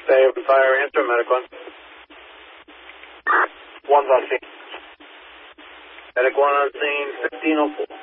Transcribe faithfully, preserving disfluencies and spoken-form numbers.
Stay open fire, answer, medic one. One's on scene. Medic one on scene, fifteen oh four.